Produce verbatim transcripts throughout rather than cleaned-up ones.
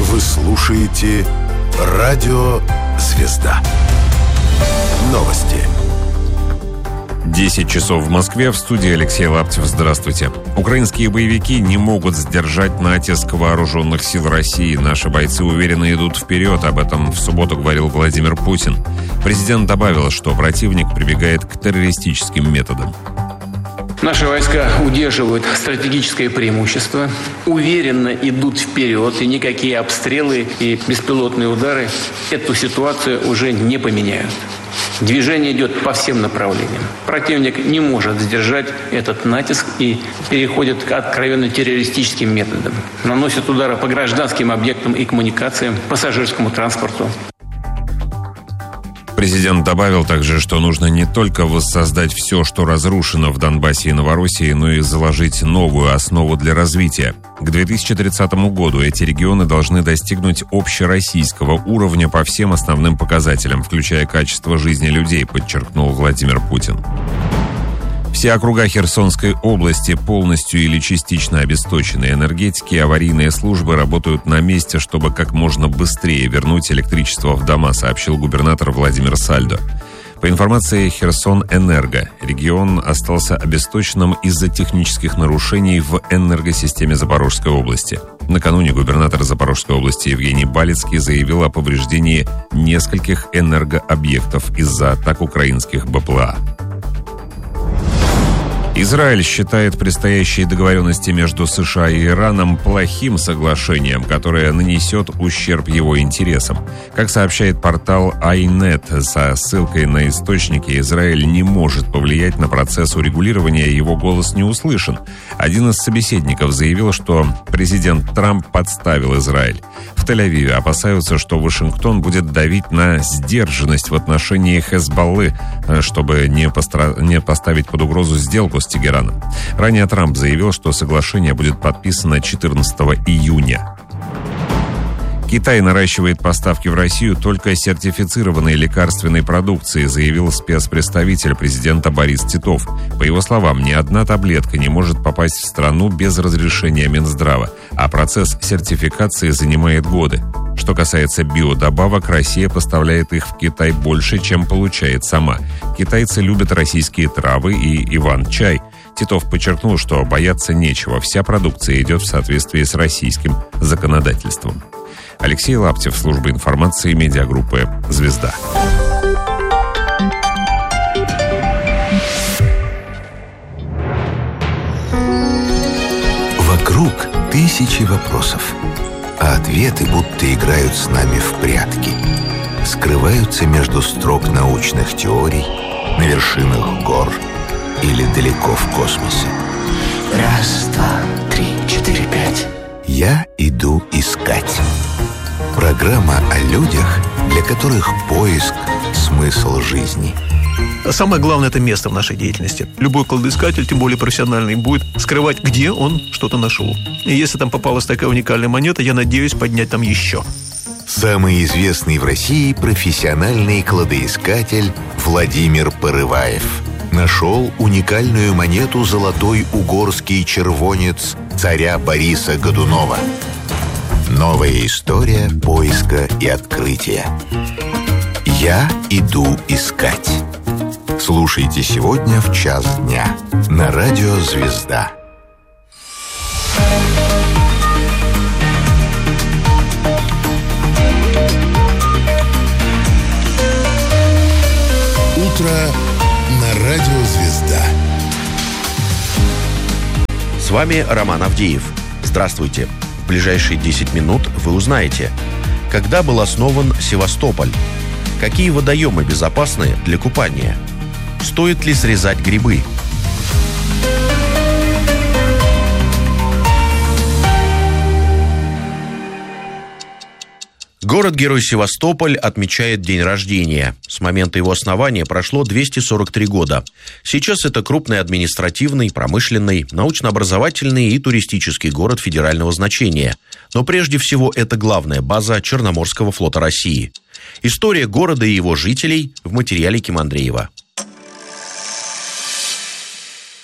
Вы слушаете «Радио Звезда». Новости. десять часов в Москве. В студии Алексей Лаптев. Здравствуйте. Украинские боевики не могут сдержать натиск вооруженных сил России. Наши бойцы уверенно идут вперед. Об этом в субботу говорил Владимир Путин. Президент добавил, что противник прибегает к террористическим методам. Наши войска удерживают стратегическое преимущество, уверенно идут вперед, и никакие обстрелы и беспилотные удары эту ситуацию уже не поменяют. Движение идет по всем направлениям. Противник не может сдержать этот натиск и переходит к откровенно террористическим методам. Наносит удары по гражданским объектам и коммуникациям, пассажирскому транспорту. Президент добавил также, что нужно не только воссоздать все, что разрушено в Донбассе и Новороссии, но и заложить новую основу для развития. К две тысячи тридцатому году эти регионы должны достигнуть общероссийского уровня по всем основным показателям, включая качество жизни людей, подчеркнул Владимир Путин. Все округа Херсонской области полностью или частично обесточены. Энергетики и аварийные службы работают на месте, чтобы как можно быстрее вернуть электричество в дома, сообщил губернатор Владимир Сальдо. По информации Херсонэнерго, регион остался обесточенным из-за технических нарушений в энергосистеме Запорожской области. Накануне губернатор Запорожской области Евгений Балицкий заявил о повреждении нескольких энергообъектов из-за атак украинских БПЛА. Израиль считает предстоящие договоренности между США и Ираном плохим соглашением, которое нанесет ущерб его интересам. Как сообщает портал айнет со ссылкой на источники, Израиль не может повлиять на процесс урегулирования, его голос не услышан. Один из собеседников заявил, что президент Трамп подставил Израиль. В Тель-Авиве опасаются, что Вашингтон будет давить на сдержанность в отношении Хезболлы, чтобы не, постра... не поставить под угрозу сделку с Тегераном. Ранее Трамп заявил, что соглашение будет подписано четырнадцатого июня. Китай наращивает поставки в Россию только сертифицированной лекарственной продукции, заявил спецпредставитель президента Борис Титов. По его словам, ни одна таблетка не может попасть в страну без разрешения Минздрава, а процесс сертификации занимает годы. Что касается биодобавок, Россия поставляет их в Китай больше, чем получает сама. Китайцы любят российские травы и иван-чай. Титов подчеркнул, что бояться нечего, вся продукция идет в соответствии с российским законодательством. Алексей Лаптев, служба информации медиагруппы «Звезда». Вокруг тысячи вопросов, а ответы будто играют с нами в прятки. Скрываются между строк научных теорий, на вершинах гор или далеко в космосе. Раз, два, три, четыре, пять. Я иду искать. Программа о людях, для которых поиск – смысл жизни. Самое главное – это место в нашей деятельности. Любой кладоискатель, тем более профессиональный, будет скрывать, где он что-то нашел. И если там попалась такая уникальная монета, я надеюсь поднять там еще. Самый известный в России профессиональный кладоискатель Владимир Порываев нашел уникальную монету «Золотой угорский червонец» царя Бориса Годунова. Новая история поиска и открытия. Я иду искать. Слушайте сегодня в час дня на радио «Звезда». Утро на радио «Звезда». С вами Роман Авдеев. Здравствуйте. В ближайшие десять минут вы узнаете, когда был основан Севастополь, какие водоемы безопасны для купания, стоит ли срезать грибы. Город-герой Севастополь отмечает день рождения. С момента его основания прошло двести сорок три года. Сейчас это крупный административный, промышленный, научно-образовательный и туристический город федерального значения. Но прежде всего это главная база Черноморского флота России. История города и его жителей в материале Ким Андреева.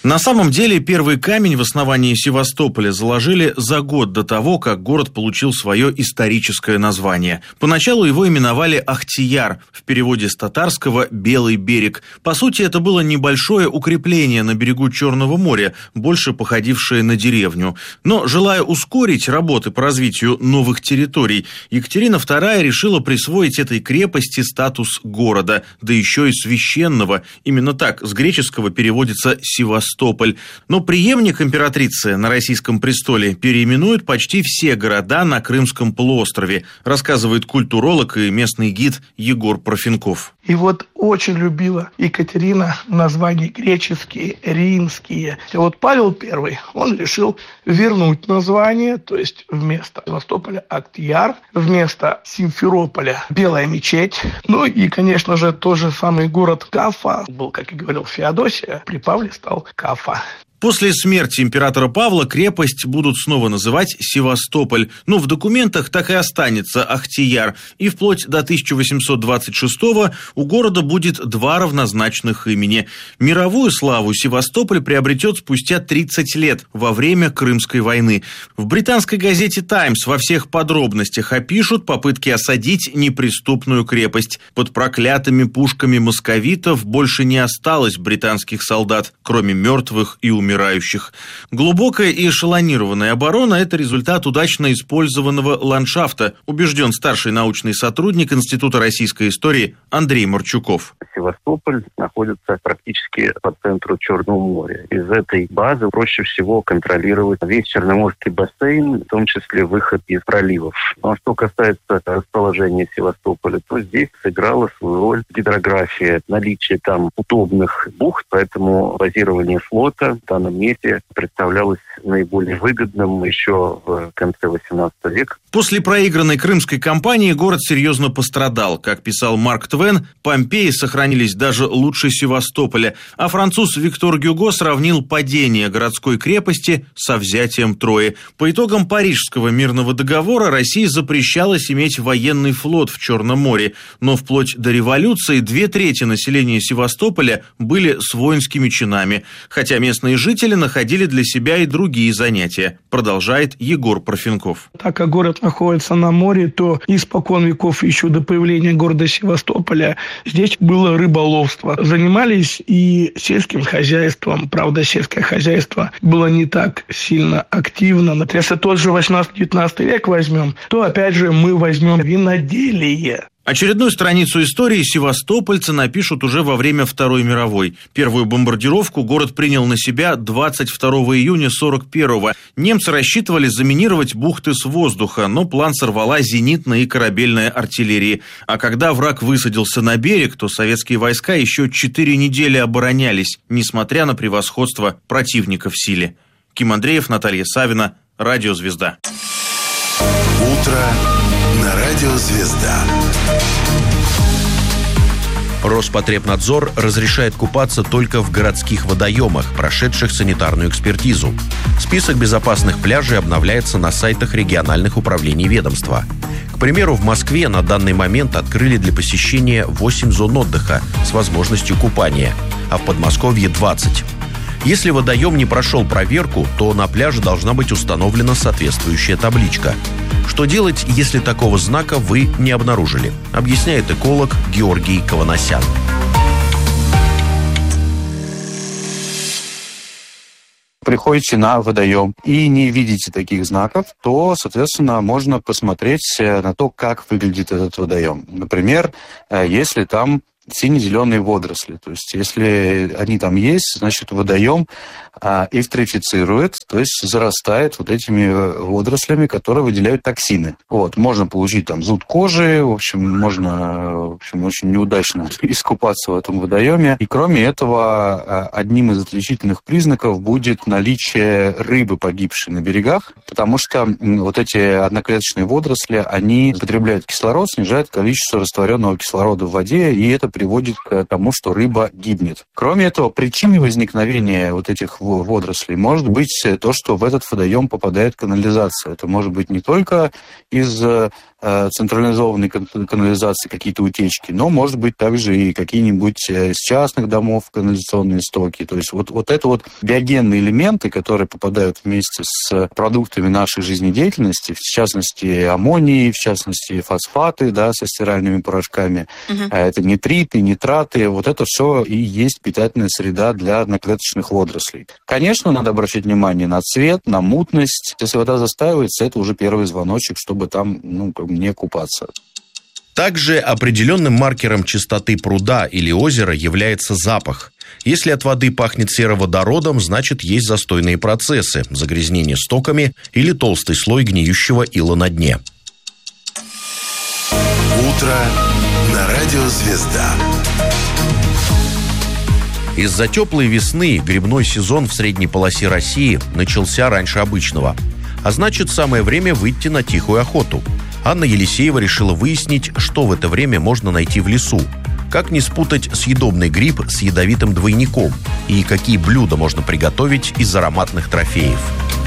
На самом деле, первый камень в основании Севастополя заложили за год до того, как город получил свое историческое название. Поначалу его именовали Ахтияр, в переводе с татарского «Белый берег». По сути, это было небольшое укрепление на берегу Черного моря, больше походившее на деревню. Но, желая ускорить работы по развитию новых территорий, Екатерина вторая решила присвоить этой крепости статус города, да еще и священного. Именно так с греческого переводится «Севастополь». Но преемник императрицы на российском престоле переименует почти все города на Крымском полуострове, рассказывает культуролог и местный гид Егор Парфенков. И вот очень любила Екатерина названия греческие, римские. И вот Павел Первый, он решил вернуть название, то есть вместо Севастополя Ахтияр, вместо Симферополя Белая мечеть. Ну и, конечно же, тот же самый город Кафа был, как и говорил Феодосия, при Павле стал Кафа. После смерти императора Павла крепость будут снова называть Севастополь, но в документах так и останется Ахтияр, и вплоть до тысяча восемьсот двадцать шестого у города будет два равнозначных имени. Мировую славу Севастополь приобретет спустя тридцать лет, во время Крымской войны. В британской газете «Таймс» во всех подробностях опишут попытки осадить неприступную крепость. Под проклятыми пушками московитов больше не осталось британских солдат, кроме мертвых и умерших. умирающих. Глубокая и эшелонированная оборона – это результат удачно использованного ландшафта, убежден старший научный сотрудник Института российской истории Андрей Марчуков. Севастополь находится практически по центру Черного моря. Из этой базы проще всего контролировать весь Черноморский бассейн, в том числе выход из проливов. Но что касается расположения Севастополя, то здесь сыграла свою роль гидрография, наличие там удобных бухт, поэтому базирование флота в данном месте представлялось наиболее выгодным еще в конце восемнадцатого века. После проигранной крымской кампании город серьезно пострадал. Как писал Марк Твен, Помпеи сохранились даже лучше Севастополя, а француз Виктор Гюго сравнил падение городской крепости со взятием Трои. По итогам Парижского мирного договора России запрещалось иметь военный флот в Черном море, но вплоть до революции две трети населения Севастополя были с воинскими чинами, хотя местные жители находили для себя и другие занятия, продолжает Егор Парфенков. Так как город находится на море, то испокон веков, еще до появления города Севастополя, здесь было рыболовство. Занимались и сельским хозяйством. Правда, сельское хозяйство было не так сильно активно. Если тот же восемнадцатый-девятнадцатый век возьмем, то опять же мы возьмем виноделие. Очередную страницу истории севастопольцы напишут уже во время Второй мировой. Первую бомбардировку город принял на себя двадцать второго июня сорок первого. Немцы рассчитывали заминировать бухты с воздуха, но план сорвала зенитная и корабельная артиллерия. А когда враг высадился на берег, то советские войска еще четыре недели оборонялись, несмотря на превосходство противника в силе. Ким Андреев, Наталья Савина, Радио «Звезда». Утро на Радио «Звезда». Роспотребнадзор разрешает купаться только в городских водоемах, прошедших санитарную экспертизу. Список безопасных пляжей обновляется на сайтах региональных управлений ведомства. К примеру, в Москве на данный момент открыли для посещения восемь зон отдыха с возможностью купания, а в Подмосковье двадцать. Если водоем не прошел проверку, то на пляже должна быть установлена соответствующая табличка. Что делать, если такого знака вы не обнаружили, объясняет эколог Георгий Каванасян. Приходите на водоем и не видите таких знаков, то, соответственно, можно посмотреть на то, как выглядит этот водоем. Например, если там сине-зеленые водоросли. То есть, если они там есть, значит, водоем а, эвтрофицирует, то есть зарастает вот этими водорослями, которые выделяют токсины. Вот, можно получить там зуд кожи, в общем, можно, в общем, очень неудачно искупаться в этом водоеме. И кроме этого, одним из отличительных признаков будет наличие рыбы, погибшей на берегах, потому что вот эти одноклеточные водоросли, они потребляют кислород, снижают количество растворенного кислорода в воде, и это приводит к тому, что рыба гибнет. Кроме этого, причиной возникновения вот этих водорослей может быть то, что в этот водоем попадает канализация. Это может быть не только из э, централизованной канализации какие-то утечки, но, может быть, также и какие-нибудь э, с частных домов канализационные стоки. То есть вот, вот это вот биогенные элементы, которые попадают вместе с продуктами нашей жизнедеятельности, в частности, аммоний, в частности, фосфаты, да, со стиральными порошками, угу. это нитриты, нитраты, вот это все и есть питательная среда для одноклеточных водорослей. Конечно, надо обращать внимание на цвет, на мутность. Если вода застаивается, это уже первый звоночек, чтобы там, ну, не купаться. Также определенным маркером чистоты пруда или озера является запах. Если от воды пахнет сероводородом, значит, есть застойные процессы, загрязнение стоками или толстый слой гниющего ила на дне. Утро на радио «Звезда». Из-за теплой весны грибной сезон в средней полосе России начался раньше обычного. А значит, самое время выйти на тихую охоту. Анна Елисеева решила выяснить, что в это время можно найти в лесу. Как не спутать съедобный гриб с ядовитым двойником? И какие блюда можно приготовить из ароматных трофеев?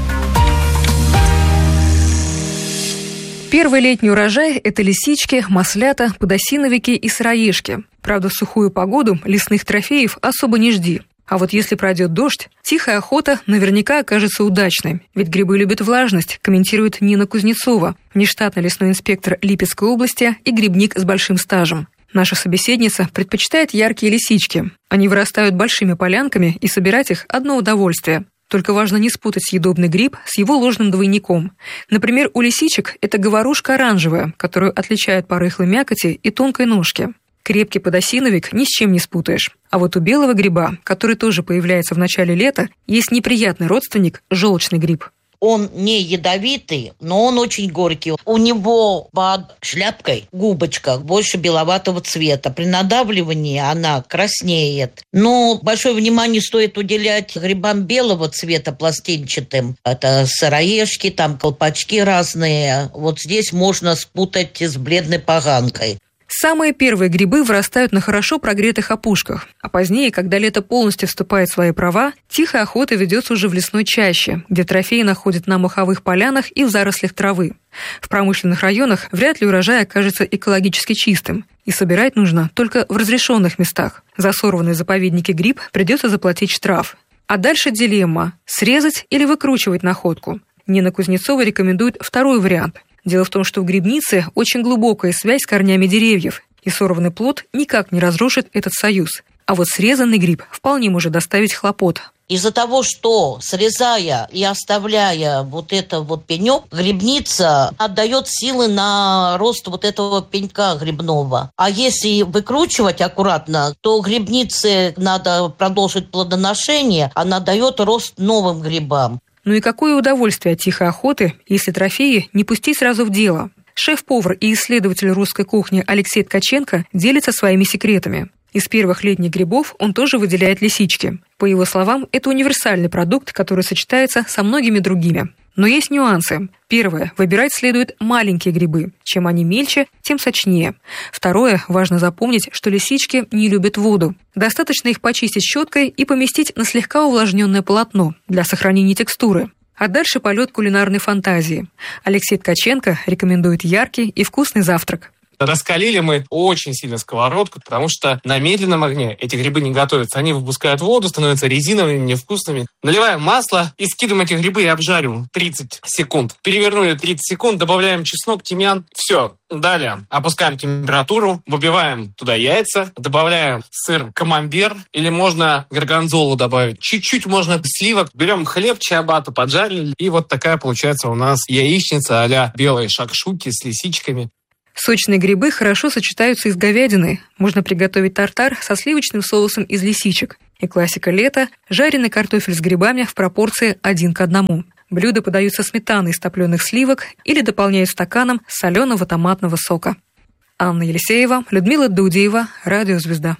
Первый летний урожай – это лисички, маслята, подосиновики и сыроежки. Правда, в сухую погоду лесных трофеев особо не жди. А вот если пройдет дождь, тихая охота наверняка окажется удачной. Ведь грибы любят влажность, комментирует Нина Кузнецова, внештатный лесной инспектор Липецкой области и грибник с большим стажем. Наша собеседница предпочитает яркие лисички. Они вырастают большими полянками, и собирать их – одно удовольствие. Только важно не спутать съедобный гриб с его ложным двойником. Например, у лисичек это говорушка оранжевая, которую отличают по рыхлой мякоти и тонкой ножке. Крепкий подосиновик ни с чем не спутаешь. А вот у белого гриба, который тоже появляется в начале лета, есть неприятный родственник – желчный гриб. Он не ядовитый, но он очень горький. У него под шляпкой губочка больше беловатого цвета. При надавливании она краснеет. Но большое внимание стоит уделять грибам белого цвета, пластинчатым. Это сыроежки, там колпачки разные. Вот здесь можно спутать с бледной поганкой. Самые первые грибы вырастают на хорошо прогретых опушках, а позднее, когда лето полностью вступает в свои права, тихая охота ведется уже в лесной чаще, где трофеи находят на моховых полянах и в зарослях травы. В промышленных районах вряд ли урожай окажется экологически чистым, и собирать нужно только в разрешенных местах. За сорванный в заповеднике гриб придется заплатить штраф. А дальше дилемма – срезать или выкручивать находку. Нина Кузнецова рекомендует второй вариант. Дело в том, что в грибнице очень глубокая связь с корнями деревьев, и сорванный плод никак не разрушит этот союз. А вот срезанный гриб вполне может доставить хлопот. Из-за того, что срезая и оставляя вот это вот пенек, грибница отдает силы на рост вот этого пенька грибного. А если выкручивать аккуратно, то грибнице надо продолжить плодоношение, она дает рост новым грибам. Ну и какое удовольствие от тихой охоты, если трофеи не пустить сразу в дело. Шеф-повар и исследователь русской кухни Алексей Ткаченко делится своими секретами. Из первых летних грибов он тоже выделяет лисички. По его словам, это универсальный продукт, который сочетается со многими другими. Но есть нюансы. Первое. Выбирать следует маленькие грибы. Чем они мельче, тем сочнее. Второе. Важно запомнить, что лисички не любят воду. Достаточно их почистить щеткой и поместить на слегка увлажненное полотно для сохранения текстуры. А дальше полет кулинарной фантазии. Алексей Ткаченко рекомендует яркий и вкусный завтрак. Раскалили мы очень сильно сковородку, потому что на медленном огне эти грибы не готовятся. Они выпускают воду, становятся резиновыми, невкусными. Наливаем масло и скидываем эти грибы и обжариваем тридцать секунд. Перевернули тридцать секунд, добавляем чеснок, тимьян. Все. Далее опускаем температуру, выбиваем туда яйца, добавляем сыр камамбер или можно горгонзолу добавить. Чуть-чуть можно сливок. Берем хлеб, чиабатту, поджарили. И вот такая получается у нас яичница а-ля белые шакшуки с лисичками. Сочные грибы хорошо сочетаются и с говядиной. Можно приготовить тартар со сливочным соусом из лисичек. И классика лета – жареный картофель с грибами в пропорции один к одному. Блюда подаются сметаной из топленых сливок или дополняют стаканом соленого томатного сока. Анна Елисеева, Людмила Дудеева, Радио «Звезда».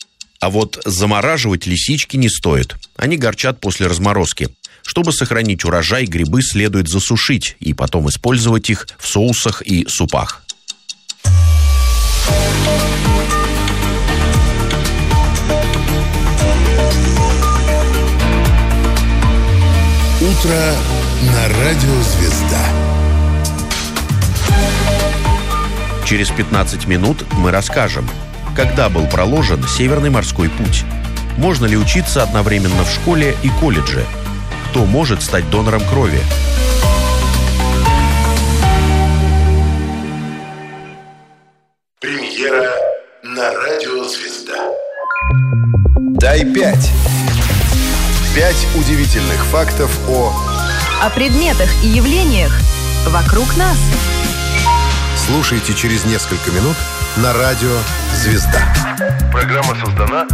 А вот замораживать лисички не стоит. Они горчат после разморозки. Чтобы сохранить урожай, грибы следует засушить и потом использовать их в соусах и супах. Утро на радио «Звезда». Через пятнадцать минут мы расскажем, когда был проложен Северный морской путь, можно ли учиться одновременно в школе и колледже, кто может стать донором крови. Премьера на радио «Звезда». Дай пять. Пять удивительных фактов о... О предметах и явлениях вокруг нас. Слушайте через несколько минут на радио «Звезда». Программа создана